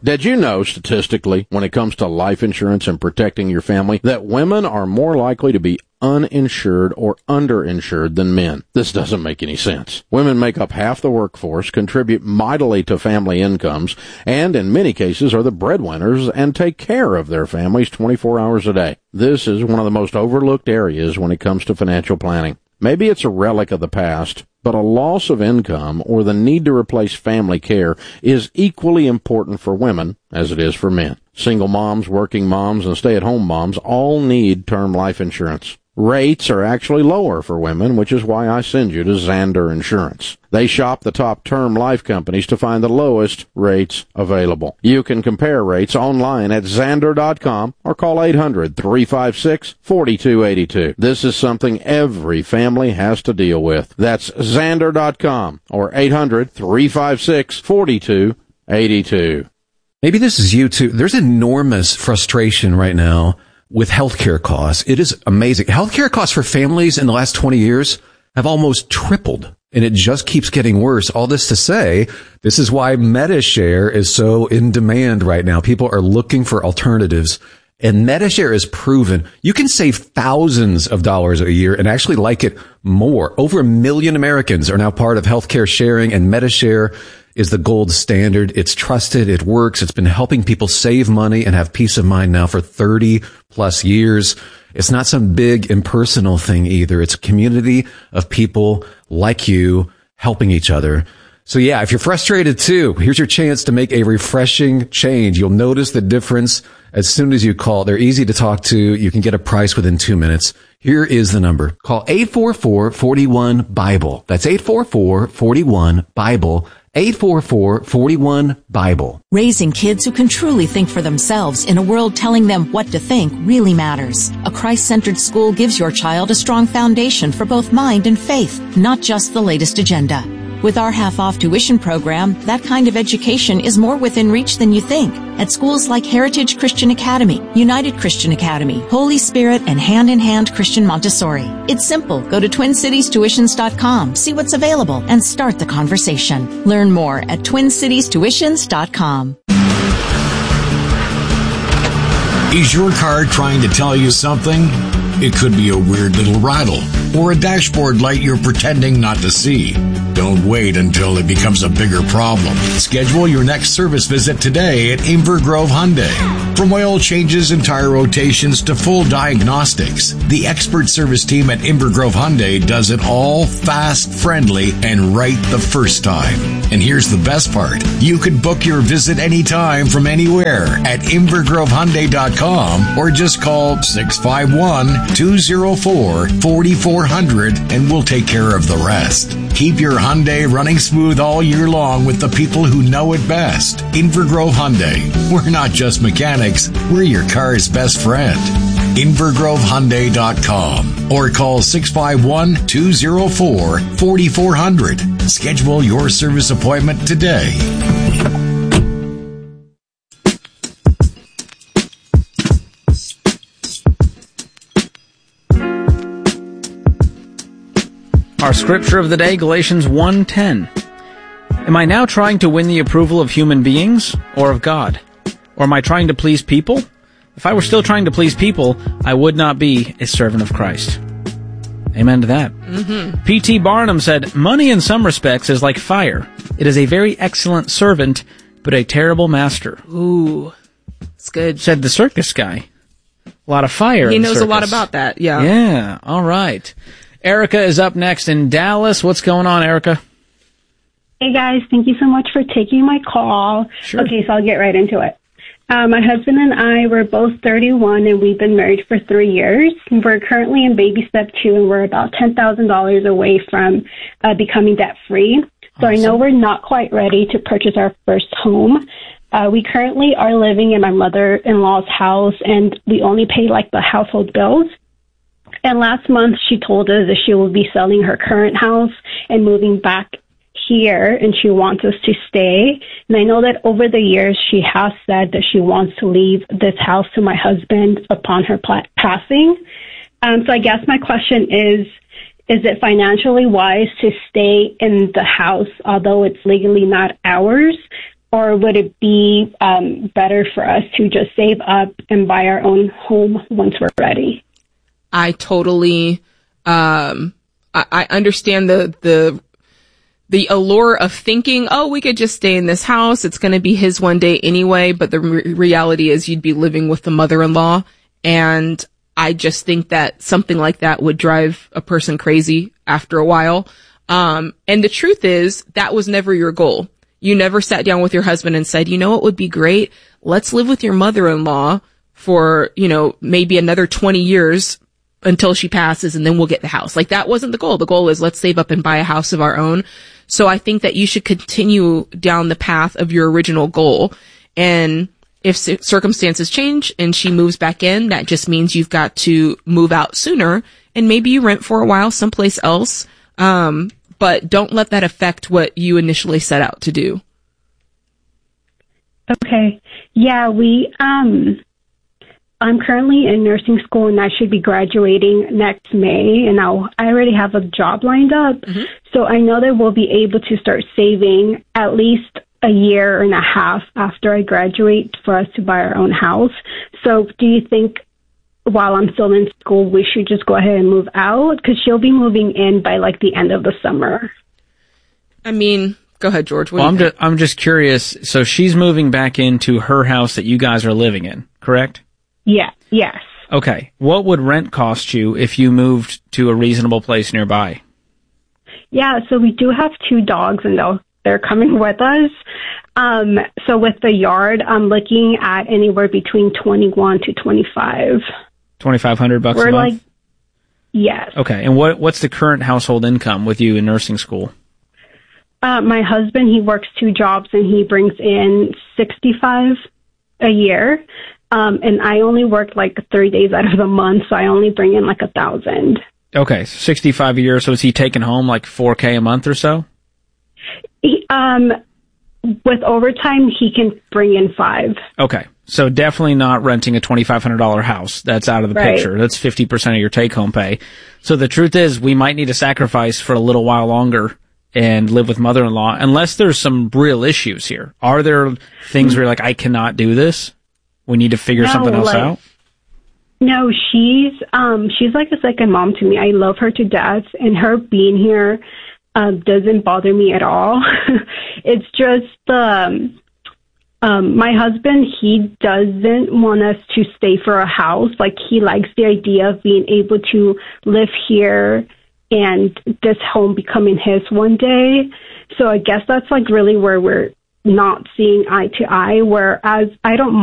Did you know, statistically, when it comes to life insurance and protecting your family, that women are more likely to be uninsured or underinsured than men? This doesn't make any sense. Women make up half the workforce, contribute mightily to family incomes, and in many cases are the breadwinners and take care of their families 24 hours a day. This is one of the most overlooked areas when it comes to financial planning. Maybe it's a relic of the past, but a loss of income or the need to replace family care is equally important for women as it is for men. Single moms, working moms, and stay-at-home moms all need term life insurance. Rates are actually lower for women, which is why I send you to Zander Insurance. They shop the top term life companies to find the lowest rates available. You can compare rates online at Zander.com or call 800-356-4282. This is something every family has to deal with. That's Zander.com or 800-356-4282. Maybe this is you too. There's enormous frustration right now with healthcare costs. It is amazing. Healthcare costs for families in the last 20 years have almost tripled, and it just keeps getting worse. All this to say, this is why MediShare is so in demand right now. People are looking for alternatives, and MediShare is proven you can save thousands of dollars a year and actually like it more. Over 1 million Americans are now part of healthcare sharing, and MediShare is the gold standard. It's trusted. It works. It's been helping people save money and have peace of mind now for 30 plus years. It's not some big impersonal thing either. It's a community of people like you helping each other. So yeah, if you're frustrated too, here's your chance to make a refreshing change. You'll notice the difference as soon as you call. They're easy to talk to. You can get a price within 2 minutes. Here is the number. Call 844-41-BIBLE. That's 844-41-BIBLE. 844-41-BIBLE. Raising kids who can truly think for themselves in a world telling them what to think really matters. A Christ-centered school gives your child a strong foundation for both mind and faith, not just the latest agenda. With our half-off tuition program, that kind of education is more within reach than you think at schools like Heritage Christian Academy, United Christian Academy, Holy Spirit, and Hand in Hand Christian Montessori. It's simple. Go to TwinCitiesTuitions.com, see what's available, and start the conversation. Learn more at TwinCitiesTuitions.com. Is your car trying to tell you something? It could be a weird little rattle or a dashboard light you're pretending not to see. Don't wait until it becomes a bigger problem. Schedule your next service visit today at Inver Grove Hyundai. From oil changes and tire rotations to full diagnostics, the expert service team at Inver Grove Hyundai does it all fast, friendly, and right the first time. And here's the best part. You can book your visit anytime from anywhere at InvergroveHyundai.com or just call 651-204-4400 and we'll take care of the rest. Keep your Hyundai running smooth all year long with the people who know it best. Inver Grove Hyundai. We're not just mechanics, we're your car's best friend. InvergroveHyundai.com or call 651-204-4400. Schedule your service appointment today. Our scripture of the day, Galatians 1:10. Am I now trying to win the approval of human beings or of God? Or am I trying to please people? If I were still trying to please people, I would not be a servant of Christ. Amen to that. P.T. Barnum said, money in some respects is like fire. It is a very excellent servant, but a terrible master. Ooh, it's good. Said the circus guy. A lot of fire. He in the knows circus. a lot about that, yeah. Yeah, all right. Erica is up next in Dallas. What's going on, Erica? Hey, guys. Thank you so much for taking my call. Sure. Okay, so I'll get right into it. My husband and I were both 31, and we've been married for 3 years. We're currently in baby step 2, and we're about $10,000 away from becoming debt-free. So I know we're not quite ready to purchase our first home. We currently are living in my mother-in-law's house, and we only pay, like, the household bills. And last month, she told us that she will be selling her current house and moving back here, and she wants us to stay. And I know that over the years, she has said that she wants to leave this house to my husband upon her passing. So I guess my question is it financially wise to stay in the house, although it's legally not ours? or would it be better for us to just save up and buy our own home once we're ready? I totally, I understand the allure of thinking, oh, we could just stay in this house. It's going to be his one day anyway. But the reality is you'd be living with the mother-in-law. And I just think that something like that would drive a person crazy after a while. And the truth is that was never your goal. You never sat down with your husband and said, you know what would be great? Let's live with your mother-in-law for, maybe another 20 years until she passes, and then we'll get the house. Like, that wasn't the goal. The goal is let's save up and buy a house of our own. So I think that you should continue down the path of your original goal. And if circumstances change and she moves back in, that just means you've got to move out sooner, and maybe you rent for a while someplace else. But don't let that affect what you initially set out to do. Okay. Yeah, I'm currently in nursing school, and I should be graduating next May, and I already have a job lined up. Mm-hmm. So I know that we'll be able to start saving at least a year and a half after I graduate for us to buy our own house. So do you think while I'm still in school, we should just go ahead and move out? Because she'll be moving in by like the end of the summer. I mean, go ahead, George. I'm just curious. So she's moving back into her house that you guys are living in, correct? Yeah. Yes. Okay. What would rent cost you if you moved to a reasonable place nearby? Yeah. So we do have 2 dogs, and they're coming with us. So with the yard, I'm looking at anywhere between 21 to 25. $2,500 a month? We're like, yes. Okay. And what's the current household income with you in nursing school? My husband, he works 2 jobs, and he brings in $65 a year. And I only work like 3 days out of the month, so I only bring in like $1,000. Okay, so $65 a year. So is he taking home like $4,000 a month or so? With overtime, he can bring in $5,000. Okay, so definitely not renting a $2,500 house. That's out of the picture. That's 50% of your take-home pay. So the truth is, we might need to sacrifice for a little while longer and live with mother-in-law, unless there's some real issues here. Are there things where you're like, I cannot do this? We need to figure something else out? No, she's like a second mom to me. I love her to death, and her being here doesn't bother me at all. It's just my husband, he doesn't want us to stay for a house. Like, he likes the idea of being able to live here and this home becoming his one day. So I guess that's like really where we're not seeing eye to eye, whereas I don't